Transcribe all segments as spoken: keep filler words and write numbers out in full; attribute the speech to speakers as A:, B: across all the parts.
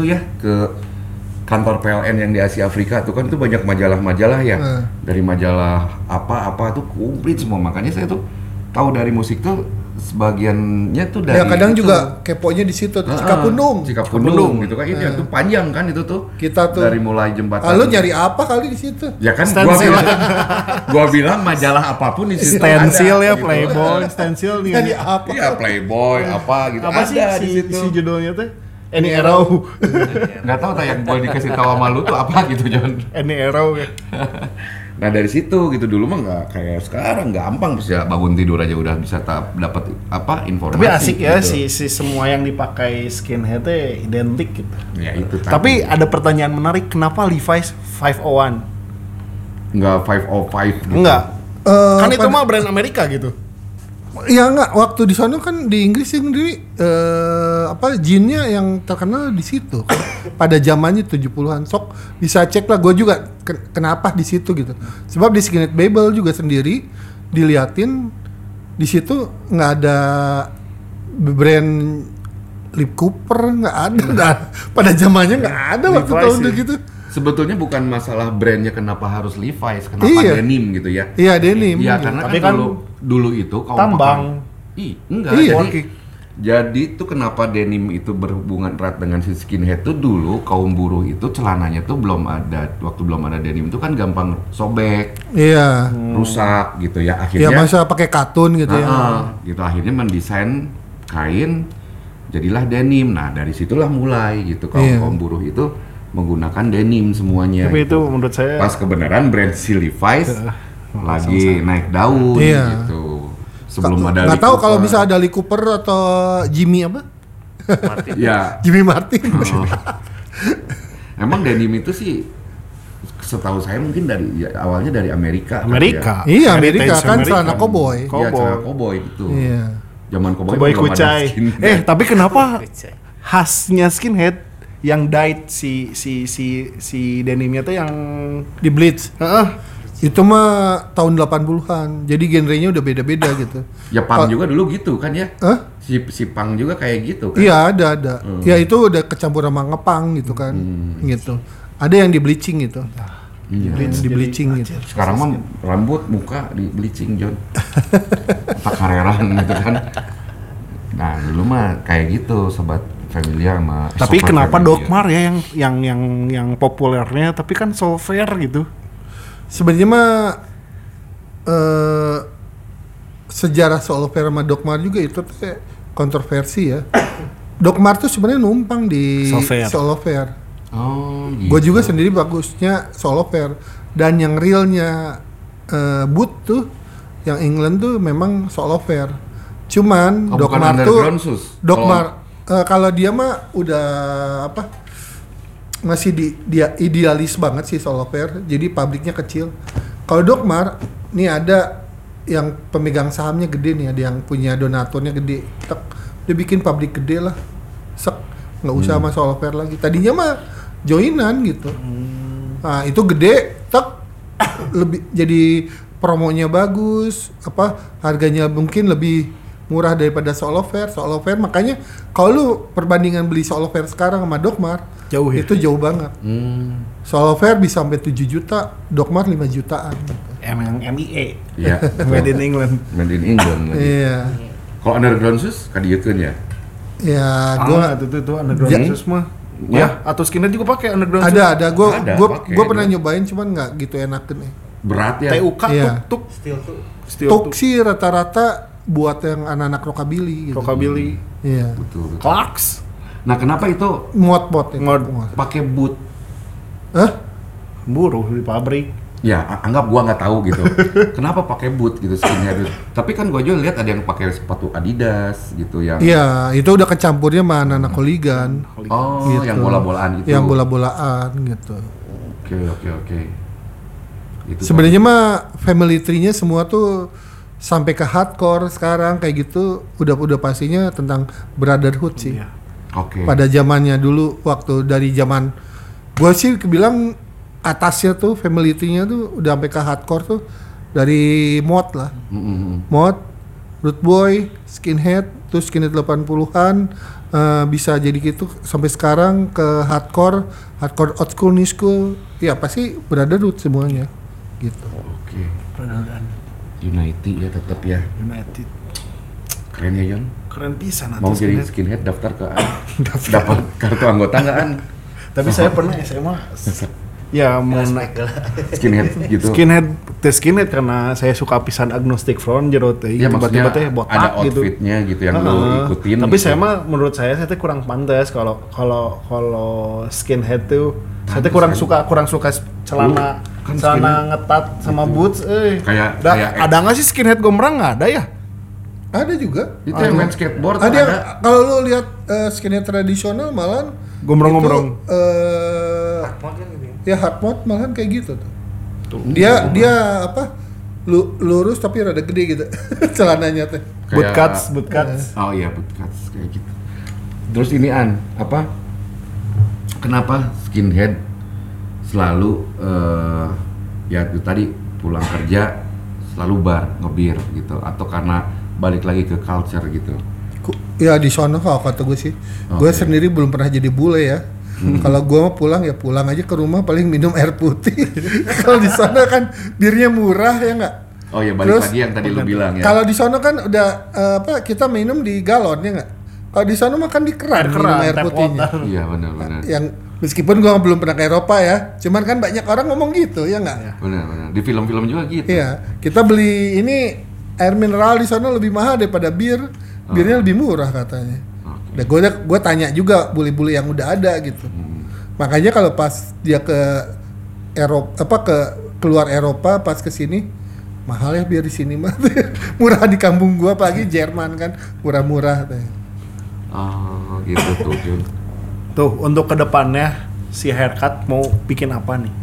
A: itu ya ke kantor P L N yang di Asia Afrika tuh kan tuh banyak majalah-majalah ya. Hmm. Dari majalah apa-apa tuh komplit semua. Makanya saya tuh tahu dari musik tuh sebagiannya tuh dari
B: ya kadang
A: itu.
B: juga keponya di situ tuh,
A: uh,
B: Cikapundung
A: Cikapundung gitu kan ini
B: uh.
A: itu panjang kan itu tuh
B: kita tuh
A: dari mulai jembatan.
B: Ah, lu nyari apa kali di situ?
A: Ya kan gua bilang gua bilang majalah apapun di situ
C: stensil
A: ada,
C: ya
A: gitu.
C: Playboy stensil nih
B: Nyari apa?
A: Iya Playboy apa gitu
C: apa sih
A: ada
C: si,
A: di situ.
C: si judulnya tuh Any Arrow.
A: Nggak tahu tak yang gua dikasih tahu sama lu tuh apa gitu John.
C: Any Arrow ya.
A: Nah dari situ gitu dulu mah nggak kayak sekarang gampang bisa bangun tidur aja udah bisa dapat apa informasi.
C: Tapi asik ya
A: gitu.
C: si si semua yang dipakai skinhead identik gitu.
A: Ya itu.
C: Tapi ada pertanyaan menarik, kenapa Levi's lima nol satu?
A: Nggak lima nol lima gitu.
C: Enggak.
B: Uh,
C: kan itu
B: pada,
C: mah brand Amerika gitu.
B: Ya enggak, waktu di sana kan di Inggris sendiri uh, apa jinnya yang terkenal di situ. Pada zamannya tujuh puluhan. Sok bisa cek lah, gue juga ke- kenapa di situ gitu. Sebab di Skinhead Babel juga sendiri diliatin di situ nggak ada brand Lip Cooper, nggak ada. Nah, pada zamannya nggak ada waktu tahun
C: sih.
B: gitu.
A: Sebetulnya bukan masalah brandnya kenapa harus Levi's, kenapa
B: Iya.
A: denim gitu ya?
B: Iya denim.
A: Iya
B: gitu.
A: karena
C: Tapi
A: kan
C: kan
A: dulu dulu itu kaum
C: tambang.
A: pakai- Ih, enggak.
B: Iya.
A: Jadi jadi tuh kenapa denim itu berhubungan erat dengan si skinhead tuh dulu kaum buruh itu celananya tuh belum ada, waktu belum ada denim itu kan gampang sobek,
B: Iya.
A: rusak gitu ya.
B: Ya
A: Akhirnya
B: masa pakai katun gitu ya.
A: uh-uh, gitu akhirnya mendesain kain jadilah denim. Nah, dari situlah mulai gitu kaum
B: Iya.
A: kaum buruh itu menggunakan denim semuanya.
C: Tapi itu
A: gitu.
C: menurut saya
A: Pas kebenaran brand si Levi's lagi naik daun
B: Iya.
A: gitu. Sebelum ada
B: Nggak
A: Lee
B: tahu kalau
A: Cooper.
B: bisa ada Lee Cooper atau Jimmy apa?
C: Martin.
A: Ya.
B: Jimmy Martin.
A: Oh. Emang denim itu sih setahu saya mungkin dari ya, awalnya dari Amerika.
C: Amerika.
B: Iya, Amerika
C: Heritage
B: kan
C: Amerika.
B: celana koboi.
A: Iya,
C: Cowboy.
A: celana cowboy itu.
B: Iya.
A: Zaman cowboy
C: Cowboy
A: belum ada
C: kucai.
A: skin.
C: Eh, tapi kenapa khasnya skinhead yang dyed si si si si denimnya tuh yang
B: Di Bleach.
C: heeh.
B: Itu mah tahun delapan puluhan. Jadi genrenya udah beda-beda gitu.
A: Ya punk
B: Oh.
A: juga dulu gitu kan ya.
B: Hah?
A: Si si punk juga kayak gitu kan.
B: Iya, ada ada.
A: Hmm.
B: Ya itu udah kecampur sama ngepang gitu kan.
A: Hmm.
B: Gitu. Ada yang di bleaching gitu.
A: Iya.
B: Di bleaching gitu.
A: Sekarang mah rambut muka di bleaching John. Tak kareran gitu kan. Nah, dulu mah kayak gitu sobat familiar sama
C: Tapi
A: sobat
C: kenapa
A: familiar.
C: Dogmar ya yang yang yang yang populernya tapi kan Solver gitu.
B: Sebenarnya mah eh sejarah Solver sama Dogmar juga itu tuh kayak kontroversi ya. Dogmar tuh sebenarnya numpang di
C: Solver.
B: Solver.
A: Oh, gitu.
B: Gue juga sendiri bagusnya Solver, dan yang realnya uh, Boot tuh yang England tuh memang Solver. Cuman
A: Oh, bukan
B: Dogmar tuh
A: underground, Sus.
B: Dogmar eh, kalau dia mah udah apa masih di, dia idealis banget sih Solver, jadi pabriknya kecil. Kalau Dogmar nih ada yang pemegang sahamnya gede nih, ada yang punya donaturnya gede, tek, dia bikin pabrik gede lah, sek, nggak usah
A: Hmm.
B: sama Solver lagi. Tadinya mah joinan gitu.
C: Hmm.
B: Nah itu gede, tek, lebih jadi promonya bagus, apa harganya mungkin lebih murah daripada Solver. Solver makanya kalau lu perbandingan beli Solver sekarang sama Dogmar
C: Jauh ya?
B: itu jauh banget.
A: Hmm.
B: Solver bisa sampai tujuh juta, Dogmar lima jutaan.
C: Emang M I E.
A: Iya.
C: Made in England.
A: Made in England lagi.
B: Iya.
A: Kalau underground sus kadiekeun ya.
B: Ya,
C: Gua
B: gua
C: itu tuh underground
A: Ja-
C: sus mah.
A: Ya.
C: Ya, atau skinhead juga pakai underground sus.
B: ada ada gua
A: Ada,
B: gua
A: pakai
B: gua pernah
A: dia.
B: nyobain cuman nggak gitu enakan nih.
A: Berat ya.
C: T U K
B: Iya.
C: tuk tuk.
D: Steel tuh.
C: Steel
B: Tuk
C: tuk.
B: sih rata-rata buat yang anak-anak rockabilly gitu.
C: Rockabilly.
B: Iya.
A: Betul, betul.
C: Clarks.
A: Nah, kenapa itu
B: Mod-mod itu.
C: Mod.
A: pakai boot?
B: Hah?
C: Buruh di pabrik.
A: Ya, a- anggap gua nggak tahu gitu. Kenapa pakai boot gitu skinhead itu? Tapi kan gua juga lihat ada yang pakai sepatu Adidas gitu yang
B: Iya, itu udah kecampurnya sama anak-anak hooligan.
A: Oh,
B: Gitu.
A: yang bola-bolaan itu.
B: Yang bola-bolaan gitu.
A: Oke, oke, oke. Itu
B: Sebenarnya mah family tree-nya semua tuh sampai ke hardcore sekarang kayak gitu udah udah pastinya tentang brotherhood sih.
C: Iya.
A: Oke.
B: Pada zamannya dulu waktu dari zaman gua sih kebilang atasnya tuh family tree-nya tuh udah sampai ke hardcore tuh dari mod lah.
A: Mm-mm.
B: Mod, Root Boy, Skinhead, terus Skinhead delapan puluhan, uh, bisa jadi gitu sampai sekarang ke hardcore, hardcore old school, new school, ya pasti brotherhood semuanya gitu.
A: Oke.
C: Brotherhood.
A: United ya tetap ya.
C: United.
A: Keren ya Yon.
C: Keren pisan
A: Mau jadi skinhead daftar ke dapat kartu anggota nggak An?
C: Tapi saya pernah S M A. Ya mau naik
A: skinhead gitu.
C: Skinhead, tes skinhead karena saya suka pisan agnostic front jero teh.
A: Ya,
C: tiba-tiba teh botak
A: ada
C: gitu.
A: outfitnya gitu yang
C: uh,
A: lo ikutin.
C: Tapi
A: gitu.
C: saya mah menurut saya saya teh kurang pantas kalau kalau kalau skinhead tuh saya teh kurang suka kurang suka celana
A: kan
C: celana ngetat sama
A: gitu.
C: boots eh.
A: Kayak
C: Da,
A: kayak
C: ada nggak sih skinhead gombrang nggak ada ya?
B: Ada juga.
A: Itu yang main skateboard
B: Ada,
A: ada.
B: yang, kalau lu lihat uh, skinhead tradisional malah
C: Gombrong-gombrong.
B: itu, uh, ya hard mode malahan kayak gitu tuh. tuh. Dia dia apa? Lu, lurus tapi rada gede gitu celananya teh.
C: Boot cuts, boot cuts.
A: Oh iya, boot cuts kayak gitu. Terus ini An, apa? Kenapa skinhead selalu uh, ya itu tadi pulang kerja selalu bar, ngebir gitu atau karena balik lagi ke culture gitu?
B: Ya di sono kalau kata gue sih, okay. Gue sendiri belum pernah jadi bule ya. Hmm. Kalau gue mau pulang ya pulang aja ke rumah paling minum air putih. Kalau di sana kan birnya murah ya nggak?
A: Oh ya balik
B: Terus,
A: lagi yang tadi lu bilang ya.
B: Kalau di sana kan udah uh, apa kita minum di galon ya nggak? Kalau di sana makan di keran,
C: keran
B: minum air putihnya.
A: Iya benar-benar.
B: Yang meskipun gue belum pernah ke Eropa ya, cuman kan banyak orang ngomong gitu ya nggak?
A: Benar-benar. Di film-film juga gitu.
B: Iya, kita beli ini air mineral di sana lebih mahal daripada bir, birnya oh. lebih murah katanya. Nah, gue gue tanya juga bule-bule yang udah ada gitu. Hmm. Makanya kalau pas dia ke Eropa apa ke keluar Eropa pas ke sini mahal ya biar di sini mah. Murah di kampung gua apalagi Jerman kan murah-murah teh.
A: Oh, gitu tuh, Jun.
C: Tuh, untuk kedepannya si Haircut mau bikin apa nih?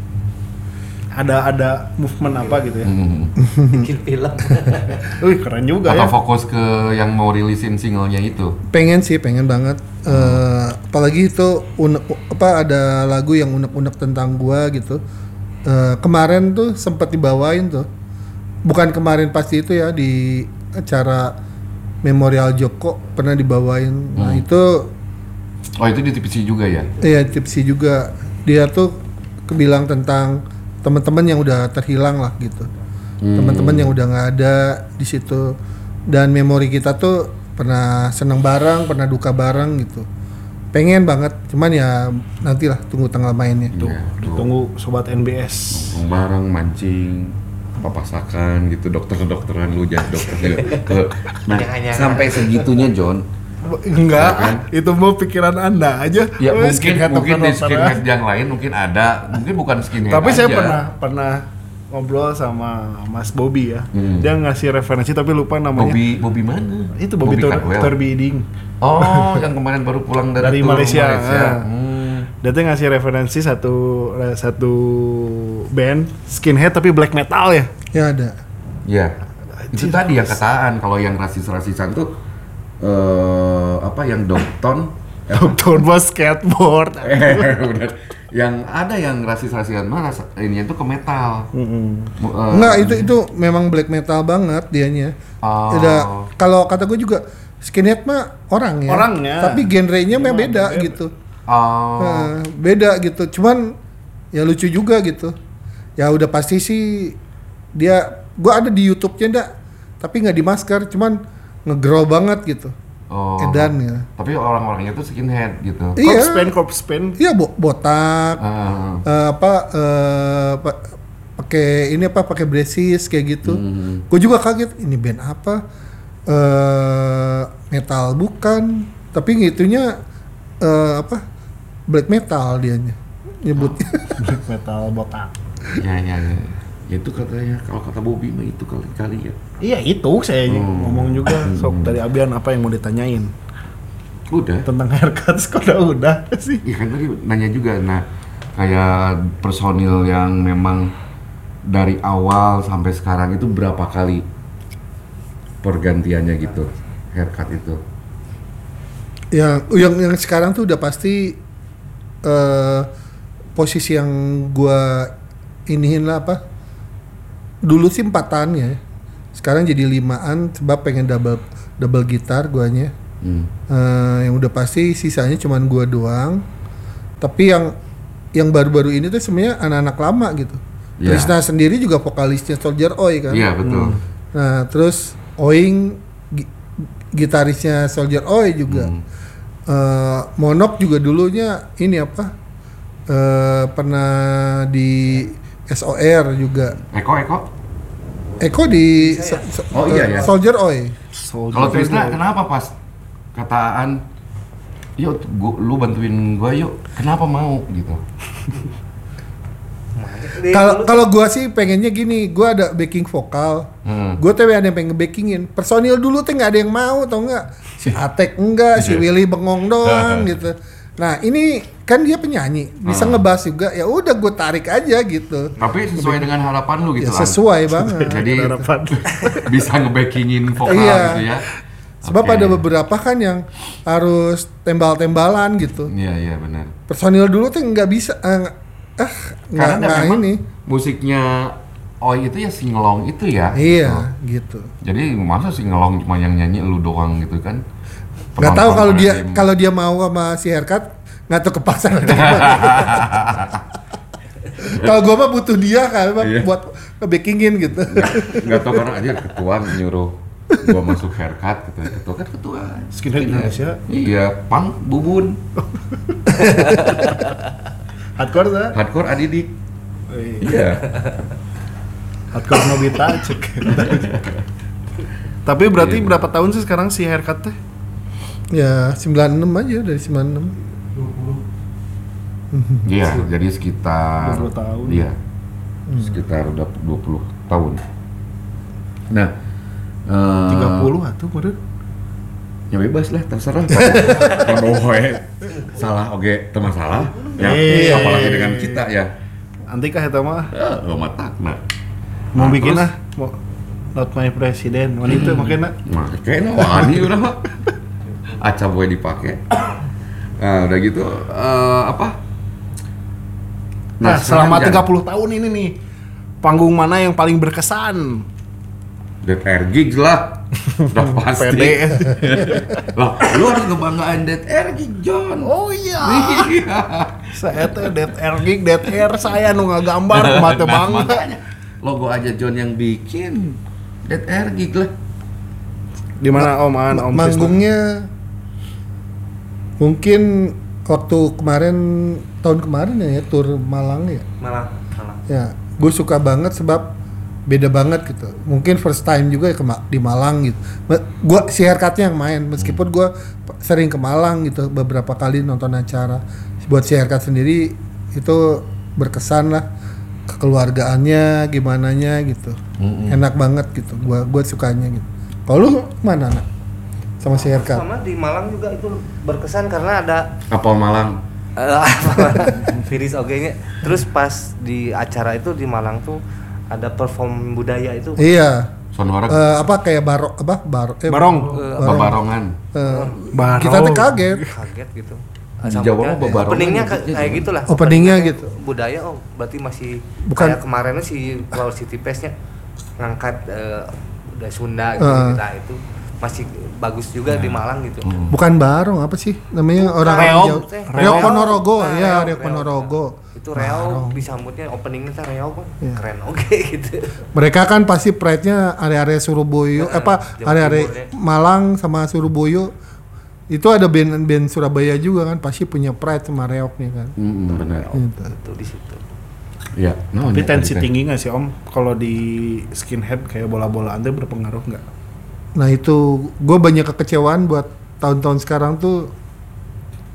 C: Ada ada movement apa gitu ya?
A: Hmm.
D: Bikin film.
C: Wih, keren juga
A: Atau
C: ya.
A: fokus ke yang mau rilisin singlenya itu?
B: Pengen sih, pengen banget. Hmm. Uh, apalagi itu unek, apa ada lagu yang unek-unek tentang gua gitu. Uh, kemarin tuh sempat dibawain tuh. Bukan kemarin pasti itu ya di acara Memorial Joko pernah dibawain. Hmm. Nah, itu
A: oh, itu di T V C juga ya?
B: Iya, di T V C juga. Dia tuh kebilang tentang teman-teman yang udah terhilang lah gitu, hmm. teman-teman yang udah nggak ada di situ, dan memori kita tuh pernah senang bareng, pernah duka bareng gitu. Pengen banget, cuman ya nantilah tunggu tanggal mainnya.
C: Tuh,
A: ya,
C: tunggu sobat N B S.
A: Nongkrong bareng, mancing, papasakan gitu, dokter-dokteran lu jadi dokter ke. Nah, sampai segitunya John.
C: Enggak,
A: ya kan?
C: Itu mau pikiran Anda aja.
A: Ya
C: oh,
A: mungkin
C: skinhead
A: mungkin di
C: dokter
A: skinhead yang lain mungkin ada, mungkin bukan skinhead
C: tapi
A: aja.
C: saya pernah pernah ngobrol sama Mas Bobby ya. Hmm. Dia ngasih referensi tapi lupa namanya.
A: Bobby Bobby mana?
C: Itu Bobby, Bobby Turbiding.
A: Oh, yang kemarin baru pulang dari,
C: dari Malaysia.
A: Malaysia.
C: Hmm. Dia tuh ngasih referensi satu satu band skinhead tapi black metal ya.
B: Ya ada.
A: Ya. Itu tadi yang kataan kalau yang rasis-rasisan tuh Uh, apa yang Dogton
C: Dogton buat skateboard
A: bener. Yang ada yang rasis-rasisan mah ini itu ke metal.
C: Mm-hmm.
B: Uh, Enggak, itu itu memang black metal banget dianya.
A: Oh.
B: Udah kalau kata gue juga skinhead mah orang ya.
C: Orangnya.
B: Tapi genrenya mah beda, beda gitu.
A: Oh.
B: Nah, beda gitu. Cuman ya lucu juga gitu. Ya udah pasti sih dia gua ada di YouTube-nya ndak. Tapi nggak di masker, cuman nge-grow banget gitu.
A: Oh.
B: Edan ya.
A: Tapi orang-orangnya tuh skinhead gitu.
B: Iya.
C: Corpse paint, corpse paint.
B: Iya, bo- botak.
A: Uh.
B: Uh, apa uh, pa- pakai ini apa pakai braces kayak gitu. Hmm. Gue juga kaget, ini band apa? Uh, metal bukan, tapi ngitunya uh, apa? Black metal dianya nyebutnya.
C: Oh. Black metal botak.
A: Ya ya ya. Itu katanya kalau kata Bobby mah itu kali-kali ya.
C: Iya itu saya hmm. ngomong juga. Sok dari Abian apa yang mau ditanyain?
A: Udah.
C: Tentang haircut udah udah sih.
A: Iya kan tadi nanya juga. Nah kayak personil yang memang dari awal sampai sekarang itu berapa kali pergantiannya gitu haircut itu?
B: Yang yang yang sekarang tuh udah pasti uh, posisi yang gua iniin lah apa? Dulu sih empatan ya, sekarang jadi limaan sebab pengen double double gitar guanya. hmm. uh, yang udah pasti sisanya cuman gua doang. Tapi yang yang baru-baru ini tuh sebenarnya anak-anak lama gitu. Yeah. Trisna sendiri juga vokalisnya Soldier Oi kan.
A: Iya yeah, betul. Hmm.
B: Nah terus Oing gi- gitarisnya Soldier Oi juga. Hmm. Uh, Monok juga dulunya ini apa? Uh, pernah di S O R juga.
A: Eko Eko.
B: Eko di so, so,
A: oh iya ya.
B: Soldier Oi.
A: Kalau Trisna kenapa pas kataan, yuk gua, lu bantuin gua yuk, kenapa mau gitu?
B: Kalau kalau gua sih pengennya gini, gua ada backing vokal, hmm. gua tuh ada yang pengen backingin. Personil dulu tuh nggak ada yang mau, tau nggak? Si Atek enggak, si Willy bengong doang gitu. Nah ini kan dia penyanyi, bisa hmm. ngebass juga, ya udah gue tarik aja gitu.
A: Tapi sesuai dengan harapan lu gitu
B: ya, sesuai
A: lah.
B: banget.
A: Jadi bisa ngebackingin vokal
B: iya.
A: gitu ya.
B: Sebab okay. ada beberapa kan yang harus tembal-tembalan gitu.
A: Iya iya benar.
B: Personil dulu tuh nggak bisa, eh, eh nggak nggak ini.
A: Musiknya Oi itu ya singelong itu ya.
B: Iya gitu.
A: gitu. Jadi masa singelong cuma yang nyanyi lu doang gitu kan?
B: Nggak tahu kalau dia kalau dia mau sama si Haircut, nggak tahu kepaksa. Kalau gua mah butuh dia kan iya. buat nge-backingin gitu.
A: Nggak tahu karena aja ketua nyuruh gua masuk Haircut gitu. Ketua kan ketua.
C: Skinhead Indonesia.
A: Iya, punk bubun.
C: Hardcore tuh.
A: Hardcore Adidik. Oh, iya. iya.
C: Hardcore Nobita cek. Tapi berarti iya. berapa tahun sih sekarang si Haircut teh?
B: Ya sembilan puluh enam aja, dari sembilan puluh enam.
A: Iya, jadi sekitar
C: dua puluh tahun.
A: Iya. Hmm. Sekitar udah dua puluh tahun. Nah, uh,
C: tiga puluh atuh meureun.
A: Ya bebas lah, terserah. Kalau salah oge teu masalah. Ya,
C: e,
A: apalagi dengan kita ya.
C: Anti kah eta mah?
A: Heeh, matakna.
C: Mau bikin lah, mau not my president, wanita hmm. makanya.
A: Makanya wani urang mah. Aca boy dipake. Nah, udah gitu uh, apa?
C: Nah, nah selama tiga puluh tahun ini nih, panggung mana yang paling berkesan?
A: Dead Air Gigs lah. Udah pasti. Lah, lu harus ngebanggain Dead Air Gigs, John.
C: Oh iya. Saya tuh Dead Air Gigs, Dead Air saya nu ngagambar mate bangga.
A: Logo aja John yang bikin. Dead Air Gigs lah.
C: Di mana Om An, Om
B: manggungnya mungkin waktu kemarin, tahun kemarin ya, tur Malang ya.
D: Malang, Malang.
B: Ya, gue suka banget sebab beda banget gitu. Mungkin first time juga ya ke Ma- di Malang gitu. Gue si Haircutnya yang main, meskipun gue sering ke Malang gitu, beberapa kali nonton acara. Buat si Haircut sendiri itu berkesan lah, kekeluargaannya gimananya gitu. Mm-hmm. Enak banget gitu. Gue gue sukanya gitu. Kalau lu mana nak? Sama si Haircut?
D: Sama di Malang juga itu berkesan karena ada
A: Apel Malang.
D: Viris ogenya. Terus pas di acara itu di Malang tuh ada perform budaya itu.
B: Iya.
A: Sonora.
B: Uh, apa kayak barok apa barok
C: eh, barong.
B: Uh,
A: barong. Barongan.
B: Uh, barong. Kita tuh kaget.
D: Kaget gitu.
A: Di Jawa mah babarongan.
D: Openingnya kayak gitulah.
B: Openingnya gitu.
D: Budaya oh berarti masih
B: bukan
D: kayak kemarinnya si Flower City Fest-nya ngangkat uh, udah Sunda gitu uh. kita itu masih bagus juga nah. di Malang gitu.
B: Hmm. Bukan barong apa sih namanya
D: Bukan.
B: orang
D: Reog.
B: Reog Ponorogo nah, ya Reog Ponorogo.
D: Itu Reog disambutnya openingnya teh Reog kan ya. Keren oke okay, gitu.
B: Mereka kan pasti pride-nya area-area Surabaya nah, apa area-area Malang sama Surabaya. Itu ada band-band Surabaya juga kan pasti punya pride sama Reog nih kan.
A: Hmm, benar.
D: Gitu. Itu di situ.
A: Ya,
C: no, tapi tensi tinggi nggak sih Om kalau di skinhead kayak bola-bolaan itu berpengaruh nggak?
B: Nah itu gue banyak kekecewaan buat tahun-tahun sekarang tuh